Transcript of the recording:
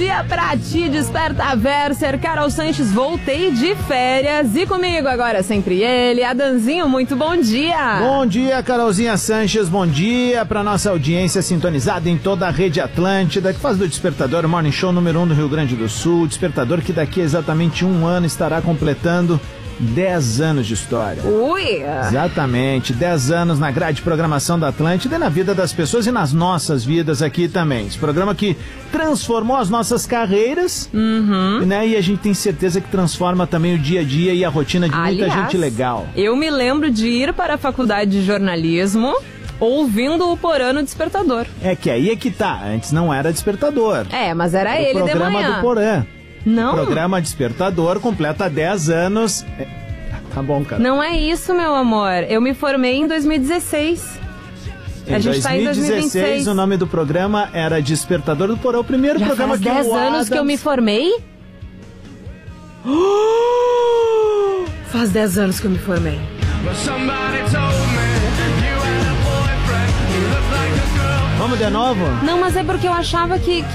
dia pra ti, Despertaverser. Carol Sanches, voltei de férias e comigo agora sempre ele, Adanzinho, muito bom dia. Bom dia, Carolzinha Sanches, bom dia pra nossa audiência sintonizada em toda a rede Atlântida, que faz do Despertador o Morning Show número 1 do Rio Grande do Sul, Despertador que daqui a exatamente 1 ano estará completando 10 anos de história. Ui! Exatamente, 10 anos na grade de programação da Atlântida e na vida das pessoas e nas nossas vidas aqui também. Esse programa que transformou as nossas carreiras, né? E a gente tem certeza que transforma também o dia a dia e a rotina de muita gente legal. Eu me lembro de ir para a faculdade de jornalismo ouvindo o Porã no Despertador. É que aí é que tá, antes não era Despertador. É, mas era ele de manhã. O programa do Porã. Não. O programa Despertador completa 10 anos. Tá bom, cara. Não é isso, meu amor. Eu me formei em 2016. A gente tá em 2016, o nome do programa era Despertador do Porã, o primeiro já programa faz que 10 anos que eu me formei? Faz 10 anos que eu me formei. Vamos de novo? Não, mas é porque eu achava que